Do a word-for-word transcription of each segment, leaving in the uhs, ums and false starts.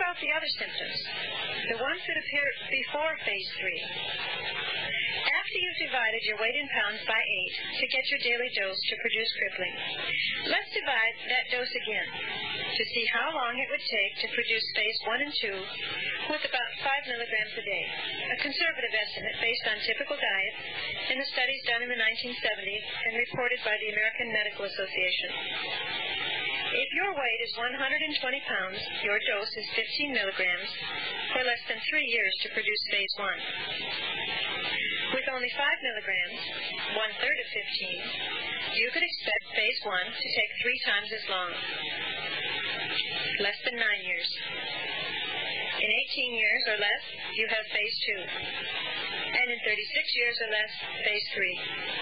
about the other symptoms, the ones that appear before phase three? After you've divided your weight in pounds by eight to get your daily dose to produce crippling, let's divide that dose again to see how long it would take to produce phase one and two with about five milligrams a day, a conservative estimate based on typical diet in the studies done in the nineteen seventies and reported by the American Medical Association. If your weight is one hundred twenty pounds, your dose is fifteen milligrams for less than three years to produce phase one. With only five milligrams, one-third of fifteen, you could expect phase one to take three times as long, less than nine years. In eighteen years or less, you have phase two. And in thirty-six years or less, phase three.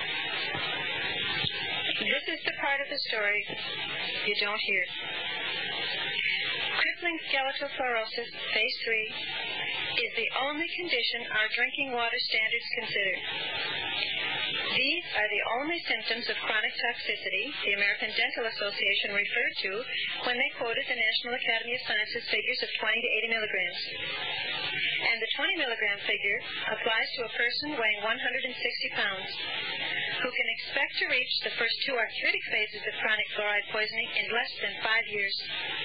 This is the part of the story you don't hear. Crippling skeletal fluorosis, phase three, is the only condition our drinking water standards consider. These are the only symptoms of chronic toxicity the American Dental Association referred to when they quoted the National Academy of Sciences figures of twenty to eighty milligrams. And the twenty milligram figure applies to a person weighing one hundred sixty pounds who can expect to reach the first two arthritic phases of chronic fluoride poisoning in less than five years.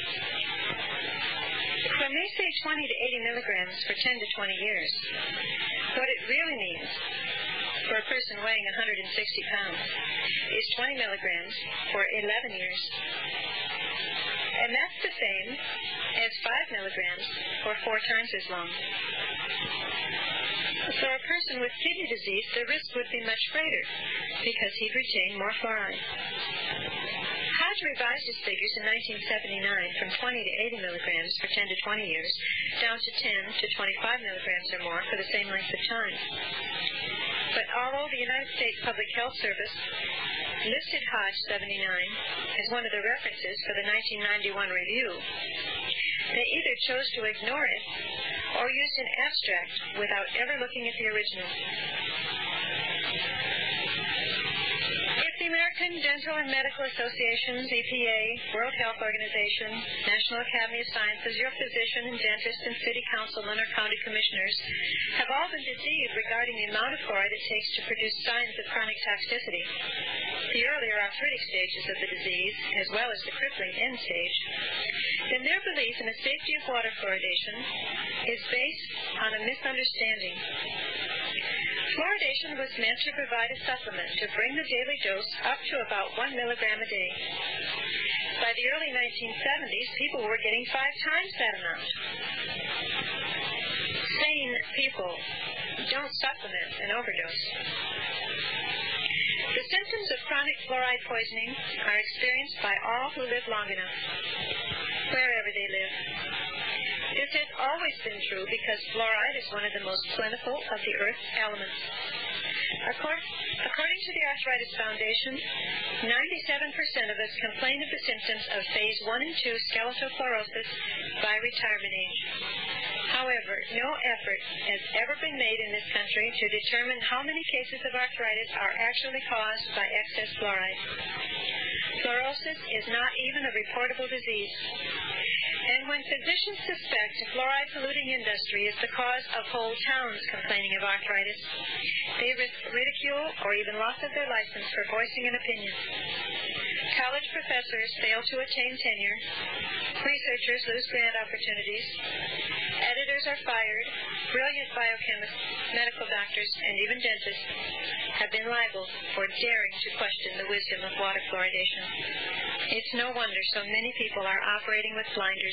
When they say twenty to eighty milligrams for ten to twenty years, what it really means for a person weighing one hundred sixty pounds is twenty milligrams for eleven years. And that's the same as five milligrams for four times as long. For a person with kidney disease, the risk would be much greater because he'd retain more fluoride. Hodge revised his figures in nineteen seventy-nine from twenty to eighty milligrams for ten to twenty years down to ten to twenty-five milligrams or more for the same length of time. But although the United States Public Health Service listed Hodge seventy-nine as one of the references for the nineteen ninety-one review, they either chose to ignore it or used an abstract without ever looking at the original. If the American Dental and Medical Associations, E P A, World Health Organization, National Academy of Sciences, your physician and dentist and city councilmen or county commissioners have all been deceived regarding the amount of fluoride it takes to produce signs of chronic toxicity, the earlier arthritic stages of the disease, as well as the crippling end stage, then their belief in the safety of water fluoridation is based on a misunderstanding. Fluoridation was meant to provide a supplement to bring the daily dose up to about one milligram a day. By the early nineteen seventies, people were getting five times that amount. Sane people don't supplement an overdose. The symptoms of chronic fluoride poisoning are experienced by all who live long enough, wherever they live. This has always been true because fluoride is one of the most plentiful of the Earth's elements. According to the Arthritis Foundation, ninety-seven percent of us complain of the symptoms of phase one and two skeletal fluorosis by retirement age. However, no effort has ever been made in this country to determine how many cases of arthritis are actually caused by excess fluoride. Fluorosis is not even a reportable disease. And when physicians suspect a fluoride-polluting industry is the cause of whole towns complaining of arthritis, they risk ridicule or even loss of their license for voicing an opinion. College professors fail to attain tenure. Researchers lose grant opportunities. Editors are fired. Brilliant biochemists, medical doctors, and even dentists have been liable for daring to question the wisdom of water fluoridation. It's no wonder so many people are operating with blinders.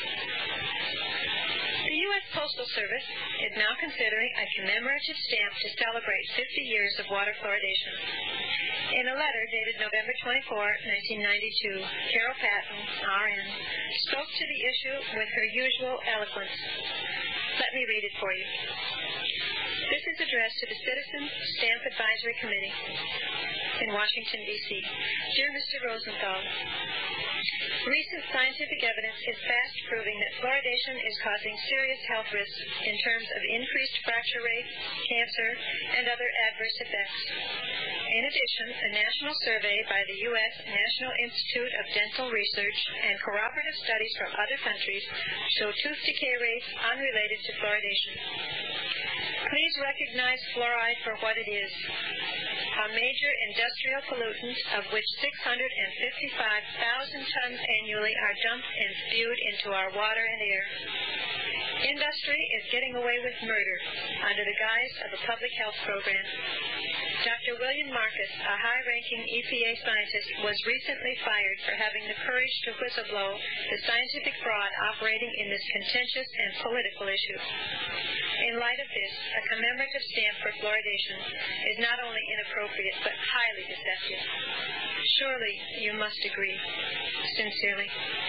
The U S Postal Service is now considering a commemorative stamp to celebrate fifty years of water fluoridation. In a letter dated November twenty-fourth, nineteen ninety-two, Carol Patton, R N, spoke to the issue with her usual eloquence. Let me read it for you. This is addressed to the Citizen Stamp Advisory Committee in Washington, D C Dear Mister Rosenthal, Recent scientific evidence is fast proving that fluoridation is causing serious health risks in terms of increased fracture rate, cancer, and other adverse effects. In addition, a national survey by the U S National Institute of Dental Research and corroborative studies from other countries show tooth decay rates unrelated to fluoridation. Please recognize fluoride for what it is: a major industrial pollutant of which six hundred fifty-five thousand tons annually are dumped and spewed into our water and air. Industry is getting away with murder under the guise of a public health program. Doctor William Marcus, a high-ranking E P A scientist, was recently fired for having the courage to whistleblow the scientific fraud operating in this contentious and political issue. In light of this, a commemorative stamp for fluoridation is not only inappropriate but highly deceptive. Surely you must agree. Sincerely.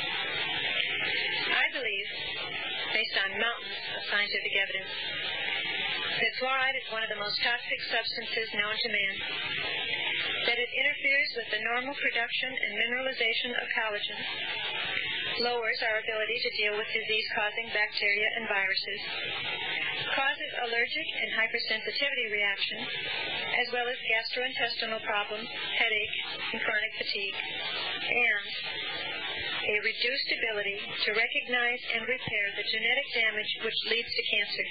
I believe, based on mountains of scientific evidence, that fluoride is one of the most toxic substances known to man, that it interferes with the normal production and mineralization of collagen, lowers our ability to deal with disease-causing bacteria and viruses, causes allergic and hypersensitivity reactions, as well as gastrointestinal problems, headache, and chronic fatigue, and a reduced ability to recognize and repair the genetic damage which leads to cancer.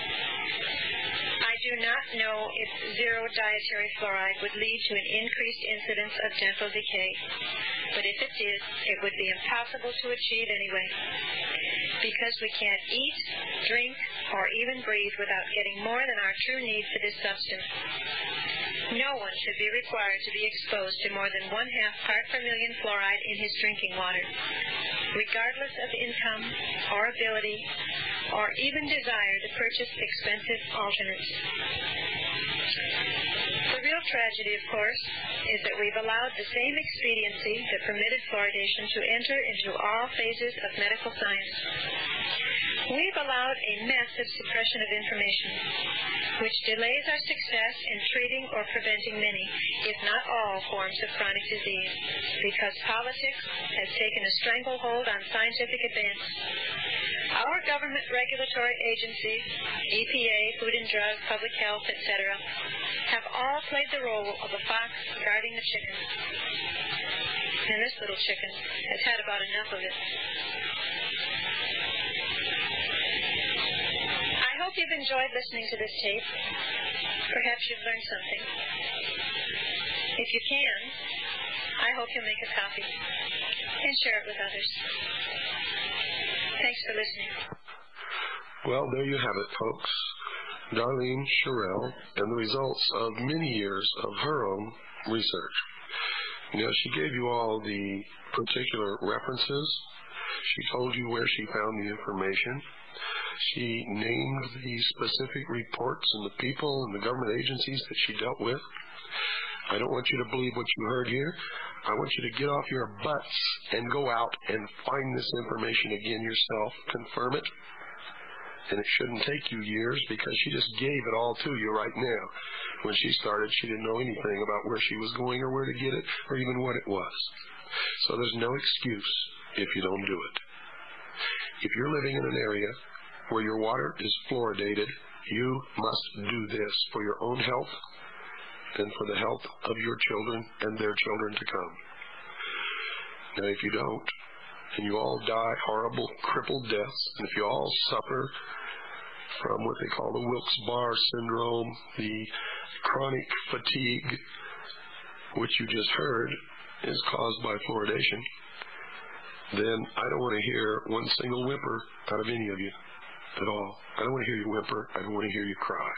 I do not know if zero dietary fluoride would lead to an increased incidence of dental decay, but if it did, it would be impossible to achieve anyway, because we can't eat, drink, or even breathe without getting more than our true need for this substance. No one should be required to be exposed to more than one half part per million fluoride in his drinking water, regardless of income or ability or even desire to purchase expensive alternates. The real tragedy, of course, is that we've allowed the same expediency that permitted fluoridation to enter into all phases of medical science. We've allowed a massive suppression of information, which delays our success in treating or preventing many, if not all, forms of chronic disease, because politics has taken a stranglehold on scientific advance. Our government regulatory agencies, E P A, Food and Drug, Public Health, et cetera, have all played the role of a fox guarding the chicken. And this little chicken has had about enough of it. I hope you've enjoyed listening to this tape. Perhaps you've learned something. If you can, I hope you'll make a copy and share it with others. Thanks for listening. Well, there you have it, folks. Darlene Sherrill and the results of many years of her own research. You know, she gave you all the particular references. She told you where she found the information. She named the specific reports and the people and the government agencies that she dealt with. I don't want you to believe what you heard here. I want you to get off your butts and go out and find this information again yourself, confirm it. And it shouldn't take you years, because she just gave it all to you right now. When she started, she didn't know anything about where she was going or where to get it or even what it was. So there's no excuse if you don't do it. If you're living in an area where your water is fluoridated, you must do this for your own health and for the health of your children and their children to come. Now, if you don't, and you all die horrible, crippled deaths, and if you all suffer from what they call the Wilkes-Barre syndrome, the chronic fatigue, which you just heard is caused by fluoridation, then I don't want to hear one single whimper out of any of you at all. I don't want to hear you whimper. I don't want to hear you cry.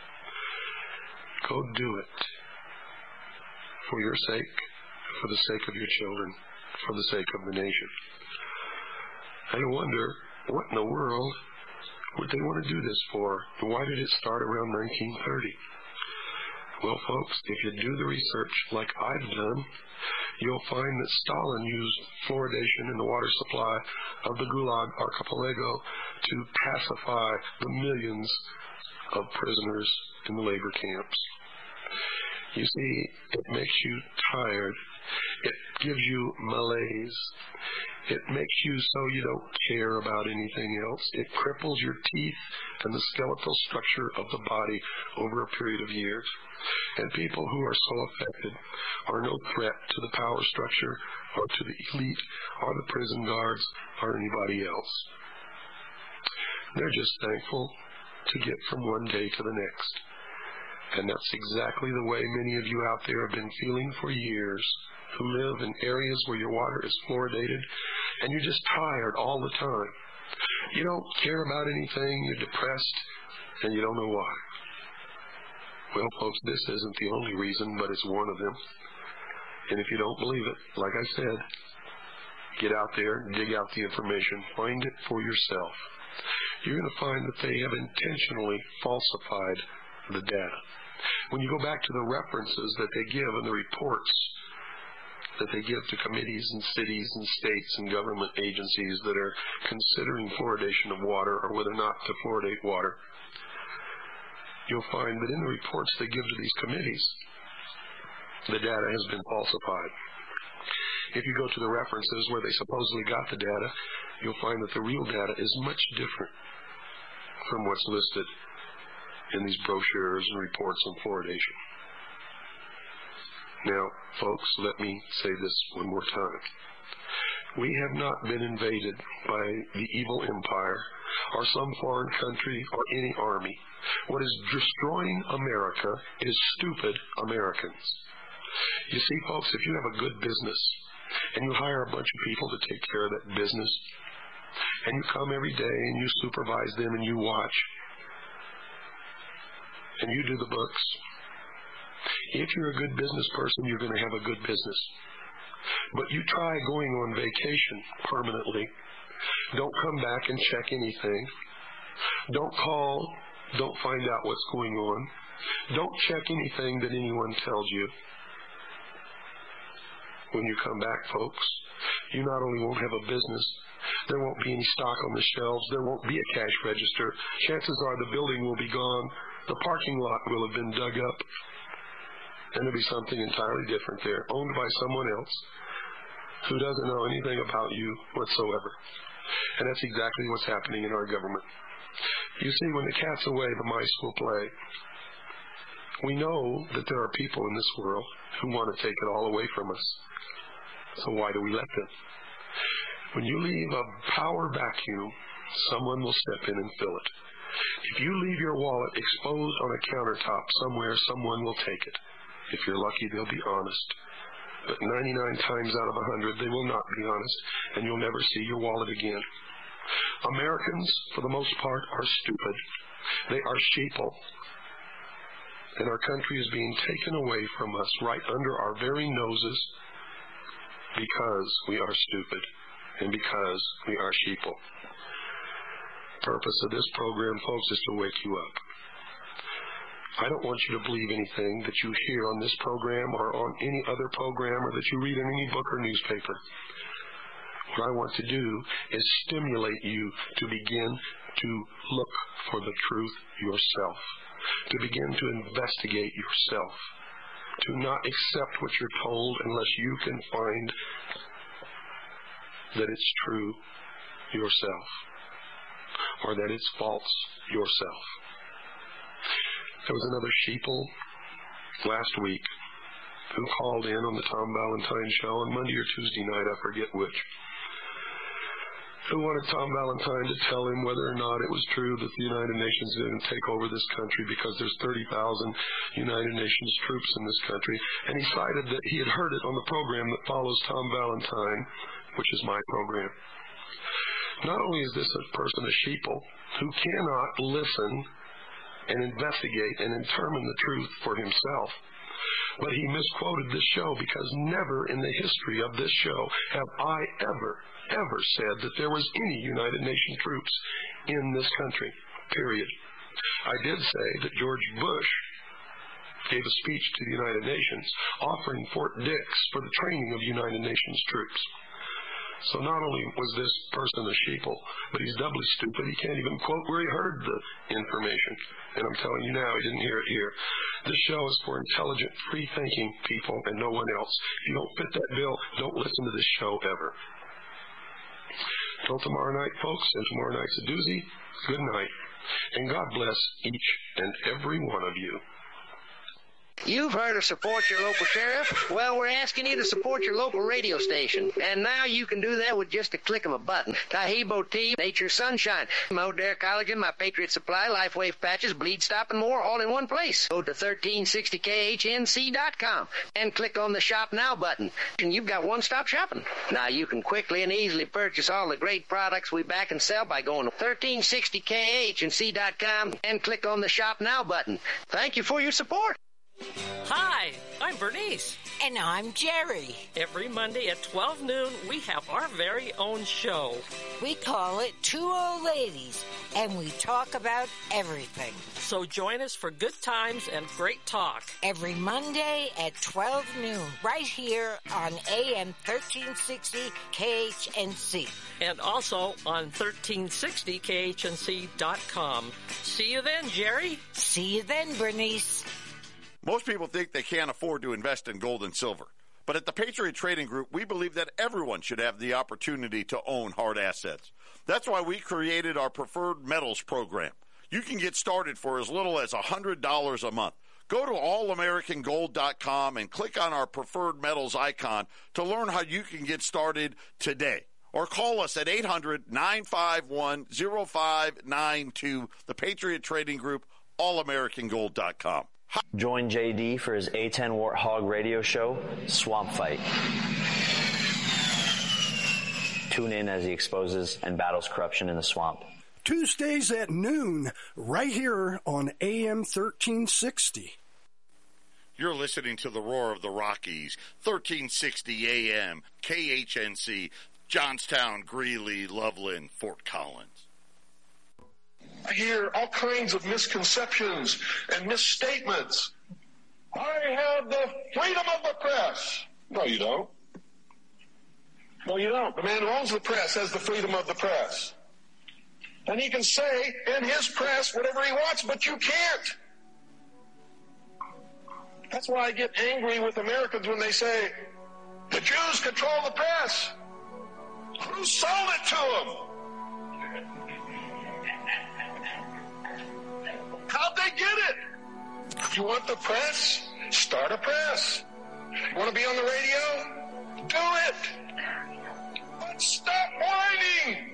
Go do it for your sake, for the sake of your children, for the sake of the nation. I wonder, what in the world would they want to do this for? Why did it start around nineteen thirty? Well, folks, if you do the research like I've done, you'll find that Stalin used fluoridation in the water supply of the Gulag Archipelago to pacify the millions of prisoners in the labor camps. You see, it makes you tired. It gives you malaise. It makes you so you don't care about anything else. It cripples your teeth and the skeletal structure of the body over a period of years. And people who are so affected are no threat to the power structure or to the elite or the prison guards or anybody else. They're just thankful to get from one day to the next. And that's exactly the way many of you out there have been feeling for years, who live in areas where your water is fluoridated, and you're just tired all the time. You don't care about anything, you're depressed, and you don't know why. Well, folks, this isn't the only reason, but it's one of them. And if you don't believe it, like I said, get out there, dig out the information, find it for yourself. You're going to find that they have intentionally falsified the data. When you go back to the references that they give in the reports that they give to committees and cities and states and government agencies that are considering fluoridation of water or whether or not to fluoridate water, you'll find that in the reports they give to these committees, the data has been falsified. If you go to the references where they supposedly got the data, you'll find that the real data is much different from what's listed in these brochures and reports on fluoridation. Now, folks, let me say this one more time. We have not been invaded by the evil empire or some foreign country or any army. What is destroying America is stupid Americans. You see, folks, if you have a good business and you hire a bunch of people to take care of that business, and you come every day and you supervise them and you watch, and you do the books, if you're a good business person, you're going to have a good business. But you try going on vacation permanently. Don't come back and check anything. Don't call. Don't find out what's going on. Don't check anything that anyone tells you. When you come back, folks, you not only won't have a business, there won't be any stock on the shelves, there won't be a cash register. Chances are the building will be gone, the parking lot will have been dug up, and there'll be something entirely different there, owned by someone else who doesn't know anything about you whatsoever. And that's exactly what's happening in our government. You see, when the cat's away, the mice will play. We know that there are people in this world who want to take it all away from us. So why do we let them? When you leave a power vacuum, someone will step in and fill it. If you leave your wallet exposed on a countertop somewhere, someone will take it. If you're lucky, they'll be honest. But ninety-nine times out of one hundred, they will not be honest, and you'll never see your wallet again. Americans, for the most part, are stupid. They are sheeple. And our country is being taken away from us right under our very noses because we are stupid and because we are sheeple. The purpose of this program, folks, is to wake you up. I don't want you to believe anything that you hear on this program or on any other program or that you read in any book or newspaper. What I want to do is stimulate you to begin to look for the truth yourself, to begin to investigate yourself, to not accept what you're told unless you can find that it's true yourself or that it's false yourself. There was another sheeple last week who called in on the Tom Valentine show on Monday or Tuesday night, I forget which, who wanted Tom Valentine to tell him whether or not it was true that the United Nations didn't take over this country because there's thirty thousand United Nations troops in this country. And he cited that he had heard it on the program that follows Tom Valentine, which is my program. Not only is this a person a sheeple who cannot listen and investigate and determine the truth for himself, but he misquoted this show because never in the history of this show have I ever ever said that there was any United Nations troops in this country, period. I did say that George Bush gave a speech to the United Nations offering Fort Dix for the training of United Nations troops. So not only was this person a sheeple, but he's doubly stupid. He can't even quote where he heard the information. And I'm telling you now, he didn't hear it here. This show is for intelligent, free-thinking people and no one else. If you don't fit that bill, don't listen to this show ever. Till tomorrow night, folks, and tomorrow night's a doozy, good night. And God bless each and every one of you. You've heard of support your local sheriff? Well, we're asking you to support your local radio station. And now you can do that with just a click of a button. Taheebo Tea, Nature Sunshine, Modere Collagen, My Patriot Supply, LifeWave Patches, Bleed Stop, and more, all in one place. Go to thirteen sixty K H N C dot com and click on the Shop Now button. And you've got one-stop shopping. Now you can quickly and easily purchase all the great products we back and sell by going to thirteen sixty K H N C dot com and click on the Shop Now button. Thank you for your support. Hi, I'm Bernice. And I'm Jerry. Every Monday at twelve noon, we have our very own show. We call it Two Old Ladies, and we talk about everything. So join us for good times and great talk. Every Monday at twelve noon, right here on A M thirteen sixty K H N C. And also on thirteen sixty K H N C dot com. See you then, Jerry. See you then, Bernice. Most people think they can't afford to invest in gold and silver. But at the Patriot Trading Group, we believe that everyone should have the opportunity to own hard assets. That's why we created our Preferred Metals program. You can get started for as little as one hundred dollars a month. Go to all american gold dot com and click on our Preferred Metals icon to learn how you can get started today. Or call us at eight hundred, nine five one, oh five nine two, the Patriot Trading Group, all american gold dot com. Join J D for his A ten Warthog radio show, Swamp Fight. Tune in as he exposes and battles corruption in the swamp. Tuesdays at noon, right here on A M thirteen sixty. You're listening to the Roar of the Rockies, thirteen sixty A M, K H N C, Johnstown, Greeley, Loveland, Fort Collins. I hear all kinds of misconceptions and misstatements. I have the freedom of the press. No, you don't. No, you don't. The man who owns the press has the freedom of the press. And he can say in his press whatever he wants, but you can't. That's why I get angry with Americans when they say, the Jews control the press. Who sold it to them? How'd they get it? You want the press? Start a press. You want to be on the radio? Do it. But stop whining.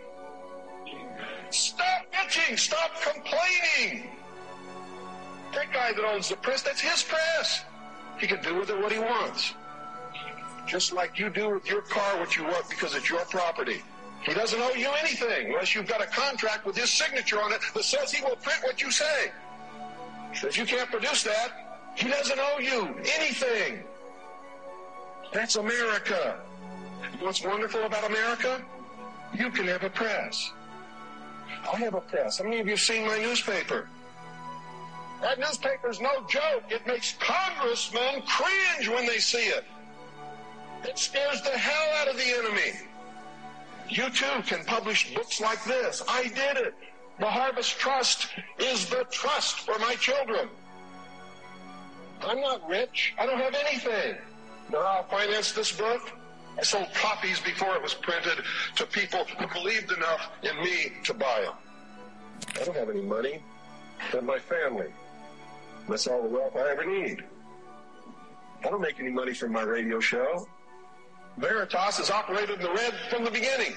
Stop bitching. Stop complaining. That guy that owns the press, that's his press. He can do with it what he wants. Just like you do with your car what you want because it's your property. He doesn't owe you anything unless you've got a contract with his signature on it that says he will print what you say. If you can't produce that, he doesn't owe you anything. That's America. What's wonderful about America? You can have a press. I have a press. How many of you have seen my newspaper? That newspaper's no joke. It makes congressmen cringe when they see it. It scares the hell out of the enemy. You too can publish books like this. I did it. The Harvest Trust is the trust for my children. I'm not rich. I don't have anything. Now I'll finance this book. I sold copies before it was printed to people who believed enough in me to buy them. I don't have any money. But my family. That's all the wealth I ever need. I don't make any money from my radio show. Veritas has operated in the red from the beginning.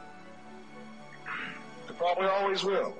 It probably always will.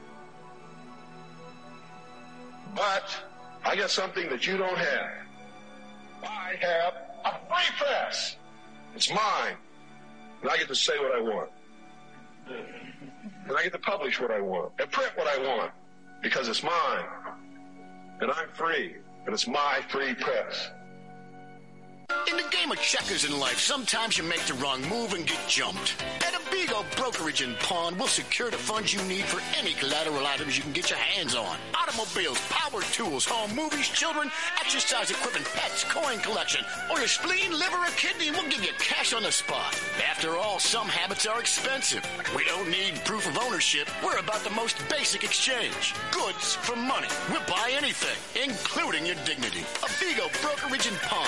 But I got something that you don't have. I have a free press. It's mine. And I get to say what I want. And I get to publish what I want and print what I want because it's mine. And I'm free. And it's my free press. In the game of checkers in life, sometimes you make the wrong move and get jumped. Better Vigo Brokerage and Pawn will secure the funds you need for any collateral items you can get your hands on. Automobiles, power tools, home movies, children, exercise equipment, pets, coin collection, or your spleen, liver, or kidney, we'll give you cash on the spot. After all, some habits are expensive. We don't need proof of ownership. We're about the most basic exchange. Goods for money. We'll buy anything, including your dignity. A Vigo Brokerage and Pawn.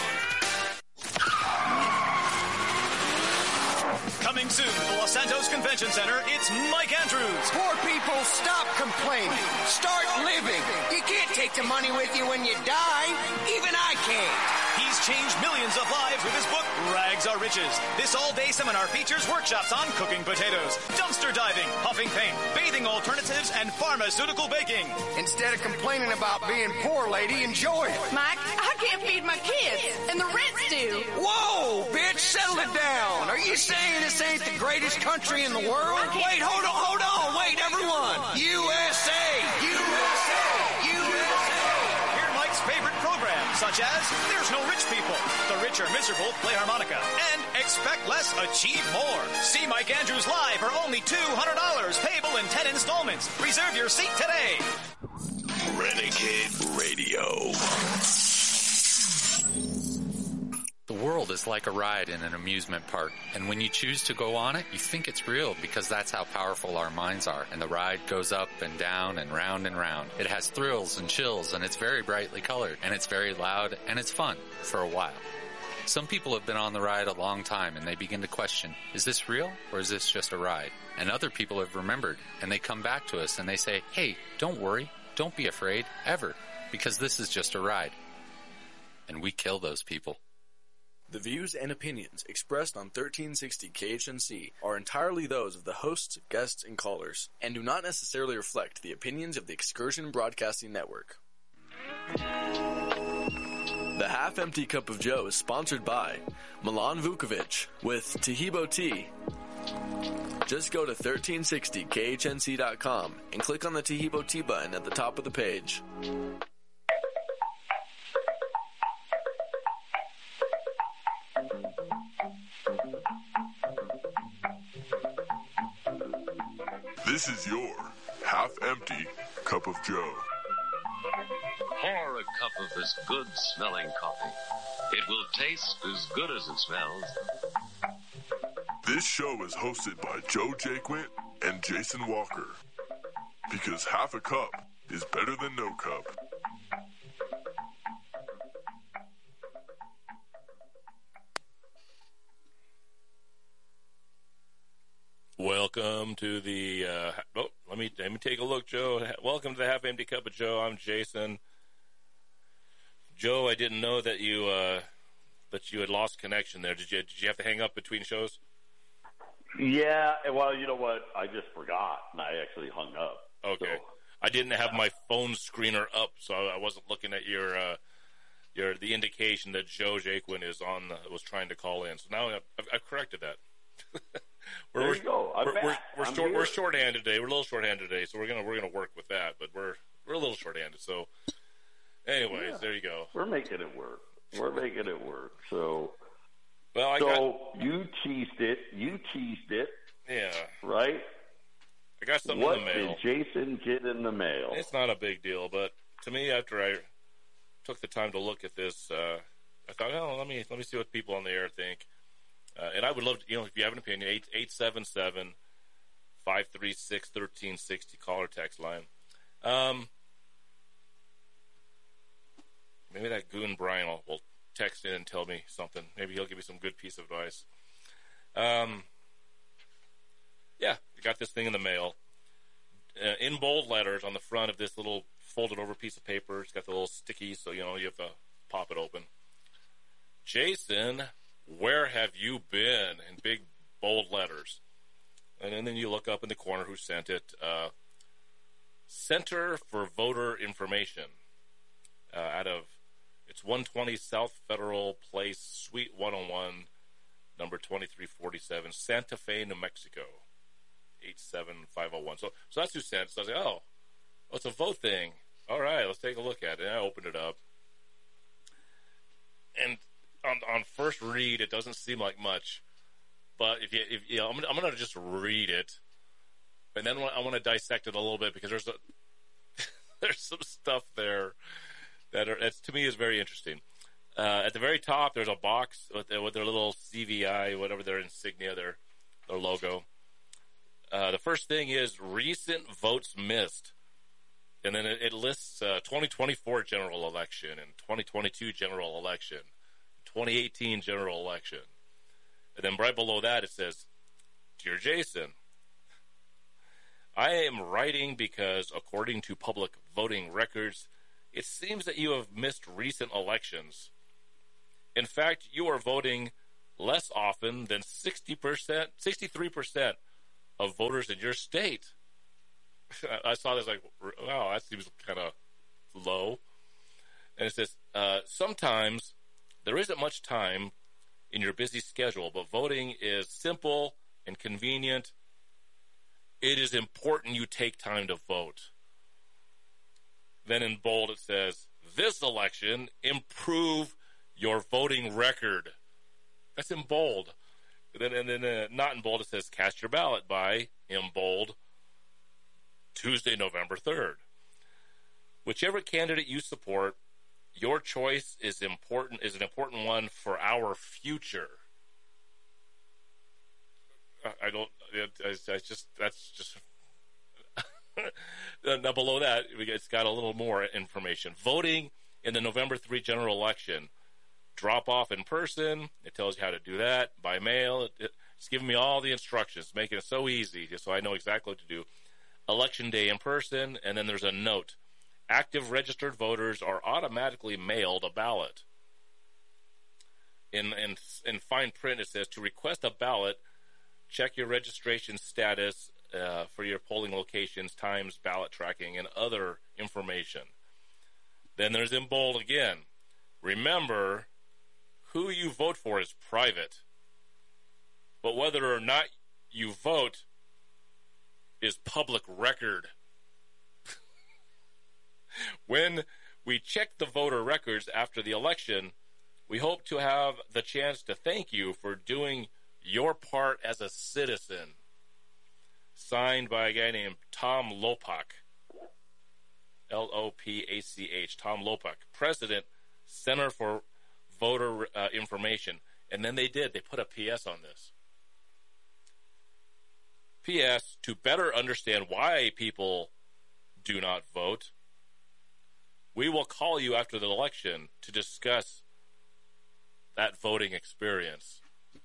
Coming soon to the Los Santos Convention Center, it's Mike Andrews. Poor people, stop complaining. Start living. You can't take the money with you when you die. Even I can't. He's changed millions of lives with his book, Rags Are Riches. This all-day seminar features workshops on cooking potatoes, dumpster diving, huffing paint, bathing alternatives, and pharmaceutical baking. Instead of complaining about being poor, lady, enjoy it. Mike, I can't feed my kids, and the rent's due. Whoa, bitch, settle it down. Are you saying this ain't the greatest country in the world? Wait, hold on, hold on. Wait, everyone. U S A! U S A! U S A! Hear Mike's favorite programs, such as There's No Rich People, The Rich Are Miserable, Play Harmonica, and Expect Less, Achieve More. See Mike Andrews live for only two hundred dollars, payable in ten installments. Reserve your seat today. Renegade Radio. The world is like a ride in an amusement park, and when you choose to go on it, you think it's real because that's how powerful our minds are, and the ride goes up and down and round and round. It has thrills and chills, and it's very brightly colored, and it's very loud, and it's fun for a while. Some people have been on the ride a long time, and they begin to question, is this real, or is this just a ride? And other people have remembered, and they come back to us, and they say, hey, don't worry, don't be afraid, ever, because this is just a ride. And we kill those people. The views and opinions expressed on thirteen sixty K H N C are entirely those of the hosts, guests, and callers, and do not necessarily reflect the opinions of the Excursion Broadcasting Network. The Half Empty Cup of Joe is sponsored by Milan Vukovic with Tahibo Tea. Just go to thirteen sixty K H N C dot com and click on the Tahibo Tea button at the top of the page. This is your half-empty cup of Joe. Pour a cup of this good-smelling coffee. It will taste as good as it smells. This show is hosted by Joe Jaquint and Jason Walker. Because half a cup is better than no cup. Welcome to the, uh, oh, let me, let me take a look, Joe. Welcome to the Half Empty Cup of Joe. I'm Jason. Joe, I didn't know that you, uh, that you had lost connection there. Did you, did you have to hang up between shows? Yeah, well, you know what? I just forgot, and I actually hung up. Okay. So, I didn't have my phone screener up, so I wasn't looking at your, uh, your, the indication that Joe Jaquin is on, the, was trying to call in. So now I've, I've corrected that. We're, there you go. I'm we're, back. we're, we're, I'm short, here. we're short-handed today. We're a little short-handed today, so we're gonna we're gonna work with that. But we're we're a little short-handed. So, anyways, yeah. there you go. We're making it work. We're making it work. So, well, I so got, you teased it. You teased it. Yeah. Right. I got something what in the mail. What did Jason get in the mail? It's not a big deal, but to me, after I took the time to look at this, uh, I thought, oh, let me let me see what people on the air think. Uh, and I would love to, you know, if you have an opinion, eight seven seven, five three six, one three six zero, call or text line. Um, maybe that goon Brian will, will text in and tell me something. Maybe he'll give me some good piece of advice. Um, yeah, I got this thing in the mail. Uh, in bold letters on the front of this little folded over piece of paper. It's got the little sticky, so, you know, you have to pop it open. Jason, where have you been? In big, bold letters. And then you look up in the corner who sent it. Uh, Center for Voter Information. Uh, out of, it's one twenty South Federal Place, Suite one oh one, number twenty-three forty-seven, Santa Fe, New Mexico, eight seven five oh one. So, so that's who sent it. So I was like, oh, oh, it's a vote thing. All right, let's take a look at it. And I opened it up. And On, on first read, it doesn't seem like much, But if you, if you know, I'm, I'm going to just read it, and then I want to dissect it a little bit because there's a there's some stuff there that are that's to me is very interesting. Uh, at the very top, there's a box with, with their little C V I, whatever their insignia, their their logo. Uh, the first thing is recent votes missed, and then it, it lists uh, twenty twenty-four general election and twenty twenty-two general election, twenty eighteen general election. And then right below that, it says, Dear Jason, I am writing because, according to public voting records, it seems that you have missed recent elections. In fact, you are voting less often than sixty percent, sixty-three percent of voters in your state. I saw this like, wow, that seems kind of low. And it says, uh, sometimes there isn't much time in your busy schedule, but voting is simple and convenient. It is important you take time to vote. Then in bold it says, this election, improve your voting record. That's in bold. And then, and then uh, not in bold, it says, cast your ballot by, in bold, Tuesday, November third. Whichever candidate you support, your choice is important. Is an important one for our future. I don't. I, I just. That's just. Now below that, it's got a little more information. Voting in the November third general election. Drop off in person. It tells you how to do that by mail. It, it, it's giving me all the instructions, making it so easy, just so I know exactly what to do. Election day in person, and then there's a note. Active registered voters are automatically mailed a ballot. In, in, in fine print, it says, to request a ballot, check your registration status uh, for your polling locations, times, ballot tracking, and other information. Then there's in bold again. Remember, who you vote for is private. But whether or not you vote is public record. When we check the voter records after the election, we hope to have the chance to thank you for doing your part as a citizen. Signed by a guy named Tom Lopak. L O P A C H. Tom Lopak, President, Center for Voter uh, Information. And then they did. They put a P S on this. P S. To better understand why people do not vote, we will call you after the election to discuss that voting experience.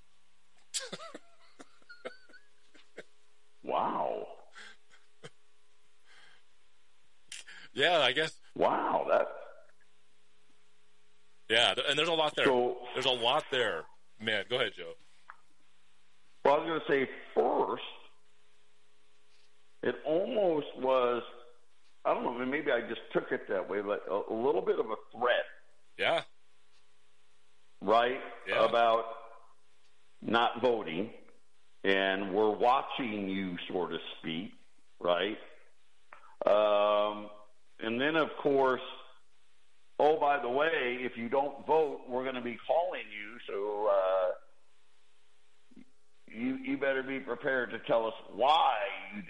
Wow. Yeah, I guess. Wow, that. Yeah, and there's a lot there. So, there's a lot there. Man, go ahead, Joe. Well, I was going to say first, it almost was, I don't know, maybe I just took it that way, but a, a little bit of a threat. Yeah. Right? Yeah. About not voting, and we're watching you, so to speak, right? Um, and then, of course, oh, by the way, if you don't vote, we're going to be calling you, so uh, you, you better be prepared to tell us why you